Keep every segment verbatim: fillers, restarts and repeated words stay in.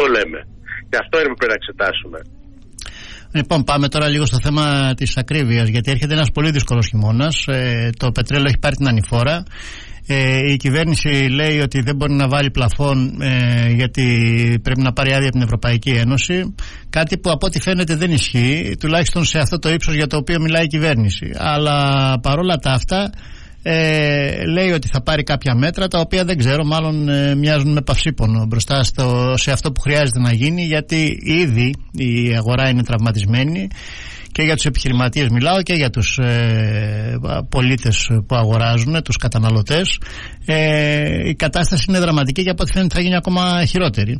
λέμε. Και αυτό είναι που πρέπει να εξετάσουμε. Λοιπόν, πάμε τώρα λίγο στο θέμα της ακρίβειας, γιατί έρχεται ένας πολύ δύσκολος χειμώνας. Ε, το πετρέλαιο έχει πάρει την ανηφόρα. Ε, η κυβέρνηση λέει ότι δεν μπορεί να βάλει πλαφόν ε, γιατί πρέπει να πάρει άδεια από την Ευρωπαϊκή Ένωση. Κάτι που από ό,τι φαίνεται δεν ισχύει, τουλάχιστον σε αυτό το ύψος για το οποίο μιλάει η κυβέρνηση. Αλλά παρόλα τα αυτά ε, λέει ότι θα πάρει κάποια μέτρα, τα οποία δεν ξέρω, μάλλον ε, μοιάζουν με παυσίπονο μπροστά στο, σε αυτό που χρειάζεται να γίνει, γιατί ήδη η αγορά είναι τραυματισμένη. Και για τους επιχειρηματίες μιλάω και για τους ε, πολίτες που αγοράζουν, τους καταναλωτές. Ε, η κατάσταση είναι δραματική και από ό,τι φαίνεται θα γίνει ακόμα χειρότερη.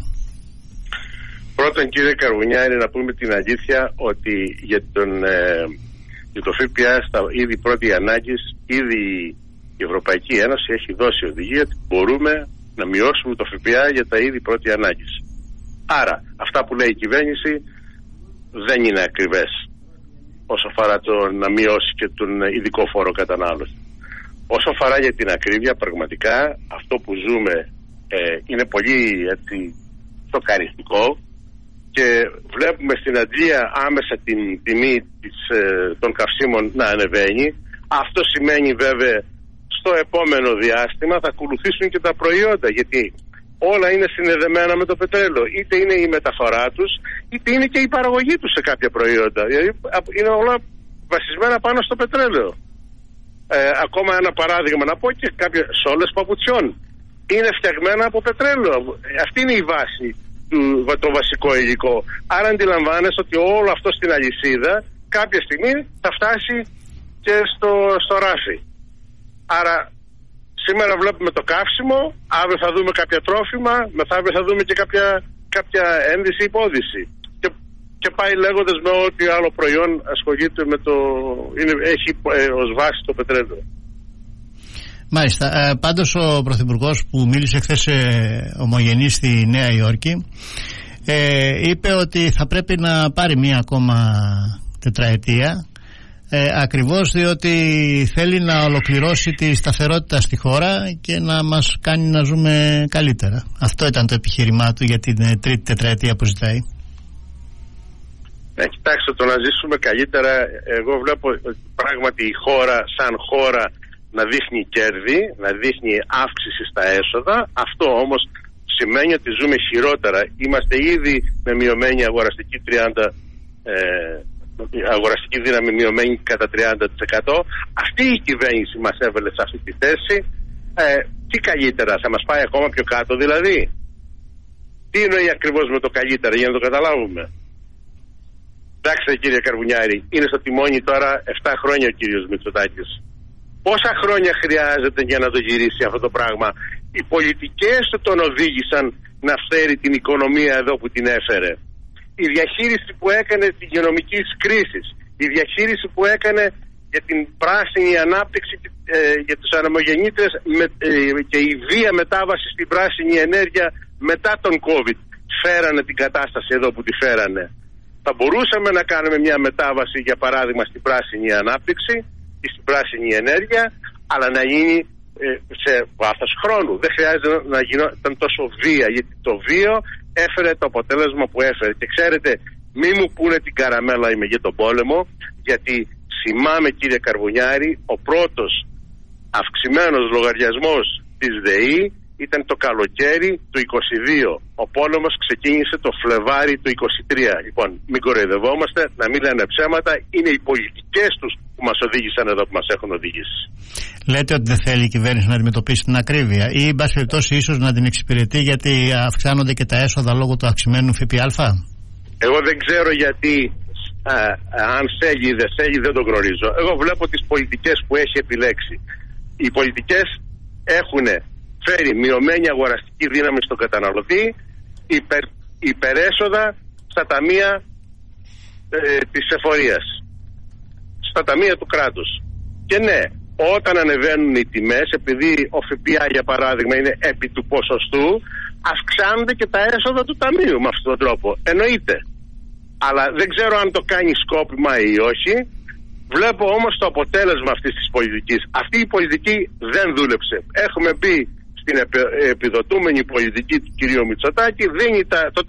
Πρώτον, κύριε Καρβουνιάρη, να πούμε την αλήθεια ότι για, τον, ε, για το ΦΠΑ στα είδη πρώτη ανάγκης, ήδη η Ευρωπαϊκή Ένωση έχει δώσει οδηγία ότι μπορούμε να μειώσουμε το ΦΠΑ για τα είδη πρώτη ανάγκης. Άρα, αυτά που λέει η κυβέρνηση δεν είναι ακριβές όσο αφορά το να μειώσει και τον ειδικό φόρο κατανάλωση. Όσο αφορά για την ακρίβεια, πραγματικά αυτό που ζούμε ε, είναι πολύ έτσι, σοκαριστικό, και βλέπουμε στην Αγγλία άμεσα την τιμή της, ε, των καυσίμων να ανεβαίνει. Αυτό σημαίνει βέβαια στο επόμενο διάστημα θα ακολουθήσουν και τα προϊόντα, γιατί όλα είναι συνδεδεμένα με το πετρέλαιο. Είτε είναι η μεταφορά τους, είτε είναι και η παραγωγή τους σε κάποια προϊόντα. Δηλαδή είναι όλα βασισμένα πάνω στο πετρέλαιο. Ε, ακόμα ένα παράδειγμα να πω, και κάποιες σόλες παπουτσιών είναι φτιαγμένα από πετρέλαιο. Αυτή είναι η βάση του, το βασικό υλικό. Άρα αντιλαμβάνεσαι ότι όλο αυτό στην αλυσίδα κάποια στιγμή θα φτάσει και στο, στο ράφι. Άρα σήμερα βλέπουμε το καύσιμο, αύριο θα δούμε κάποια τρόφιμα, μεθαύριο θα δούμε και κάποια, κάποια ένδυση υπόδυση. Και, και πάει λέγοντας με ό,τι άλλο προϊόν ασχολείται με το. Είναι, έχει ε, ως βάση το πετρέλαιο. Μάλιστα. Ε, πάντως ο Πρωθυπουργός που μίλησε χθες ε, ομογενή στη Νέα Υόρκη ε, είπε ότι θα πρέπει να πάρει μία ακόμα τετραετία. Ε, ακριβώς διότι θέλει να ολοκληρώσει τη σταθερότητα στη χώρα και να μας κάνει να ζούμε καλύτερα. Αυτό ήταν το επιχείρημά του για την ε, τρίτη τετραετία που ζητάει. Ναι, κοιτάξτε, το να ζήσουμε καλύτερα, εγώ βλέπω πράγματι η χώρα σαν χώρα να δείχνει κέρδη, να δείχνει αύξηση στα έσοδα. Αυτό όμως σημαίνει ότι ζούμε χειρότερα. Είμαστε ήδη με μειωμένη αγοραστική τριάντα ε, αγοραστική δύναμη μειωμένη κατά τριάντα τοις εκατό. Αυτή η κυβέρνηση μας έβαλε σε αυτή τη θέση. Ε, τι καλύτερα, θα μας πάει ακόμα πιο κάτω δηλαδή? Τι εννοεί ακριβώς με το καλύτερα, για να το καταλάβουμε? Εντάξει κύριε Καρβουνιάρη, είναι στο τιμόνι τώρα επτά χρόνια ο κύριος Μητσοτάκης. Πόσα χρόνια χρειάζεται για να το γυρίσει αυτό το πράγμα? Οι πολιτικές του τον οδήγησαν να φέρει την οικονομία εδώ που την έφερε. Η διαχείριση που έκανε της υγειονομικής κρίσης, η διαχείριση που έκανε για την πράσινη ανάπτυξη, ε, για τους ανεμογεννήτρες με, ε, και η βία μετάβαση στην πράσινη ενέργεια μετά τον COVID φέρανε την κατάσταση εδώ που τη φέρανε. Θα μπορούσαμε να κάνουμε μια μετάβαση, για παράδειγμα, στην πράσινη ανάπτυξη ή στην πράσινη ενέργεια, αλλά να γίνει ε, σε βάθος χρόνου. Δεν χρειάζεται να γινόταν τόσο βία, γιατί το βίο έφερε το αποτέλεσμα που έφερε. Και ξέρετε, μη μου πούνε την καραμέλα είμαι για τον πόλεμο, γιατί θυμάμαι κύριε Καρβουνιάρη, ο πρώτος αυξημένος λογαριασμός της ΔΕΗ ήταν το καλοκαίρι του είκοσι δύο. Ο πόλεμος ξεκίνησε το Φλεβάρι του είκοσι τρία. Λοιπόν, μην κοροϊδευόμαστε, να μην λένε ψέματα. Είναι οι πολιτικές τους που μας οδήγησαν εδώ, που μας έχουν οδηγήσει. Λέτε ότι δεν θέλει η κυβέρνηση να αντιμετωπίσει την ακρίβεια, ή εν πάση περιπτώσει ίσως να την εξυπηρετεί γιατί αυξάνονται και τα έσοδα λόγω του αυξημένου ΦΠΑ? Εγώ δεν ξέρω γιατί, α, αν θέλει ή δεν θέλει, δεν το γνωρίζω. Εγώ βλέπω τις πολιτικές που έχει επιλέξει. Οι πολιτικές έχουν φέρει μειωμένη αγοραστική δύναμη στον καταναλωτή, υπερ, υπερέσοδα στα ταμεία ε, της εφορίας, στα ταμεία του κράτους. Και ναι, όταν ανεβαίνουν οι τιμές, επειδή ο ΦΠΑ για παράδειγμα είναι επί του ποσοστού, αυξάνονται και τα έσοδα του ταμείου με αυτόν τον τρόπο. Εννοείται. Αλλά δεν ξέρω αν το κάνει σκόπιμα ή όχι. Βλέπω όμως το αποτέλεσμα αυτής της πολιτικής. Αυτή η πολιτική δεν δούλεψε. Έχουμε μπει στην επιδοτούμενη πολιτική του κυρίου Μητσοτάκη, δίνει τα, το